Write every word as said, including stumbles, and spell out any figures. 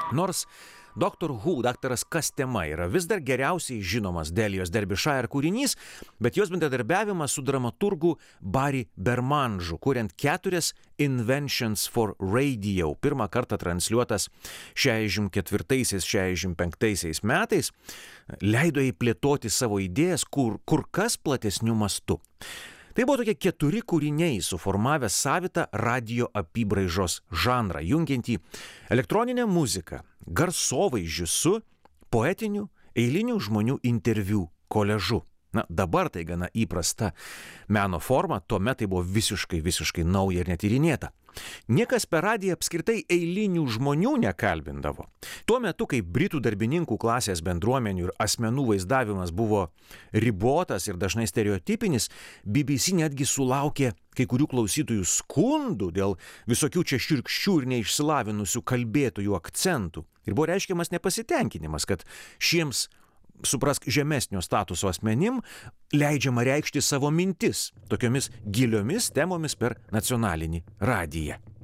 Nors Doctor Who, daktaras Kastema yra vis dar geriausiai žinomas Delijos Derbyshire kūrinys, bet jos bendradarbiavimas su dramaturgu Barry Bermanžu, kuriant keturias Inventions for Radio, pirmą kartą transliuotas šešiasdešimt ketvirtaisiais šešiasdešimt penktaisiais metais, leido jai plėtoti savo idėjas kur, kur kas platesniu mastu. Tai buvo tokie keturi kūriniai, suformavę savitą radio apybraižos žanrą, jungiantį elektroninę muziką, garsovaizdžius su poetiniu eilinių žmonių interviu koležu. Na, dabar tai gana įprasta meno forma, tuomet tai buvo visiškai, visiškai nauja ir netyrinėta. Niekas per radiją apskritai eilinių žmonių nekalbindavo. Tuo metu, kai Britų darbininkų klasės bendruomenių ir asmenų vaizdavimas buvo ribotas ir dažnai stereotipinis, B B C netgi sulaukė kai kurių klausytojų skundų dėl visokių čia šiurkščių ir neišsilavinusių kalbėtojų akcentų. Ir buvo reiškiamas nepasitenkinimas, kad šiems, suprask, žemesnio statuso asmenim leidžiama reikšti savo mintis tokiomis giliomis temomis per nacionalinį radiją.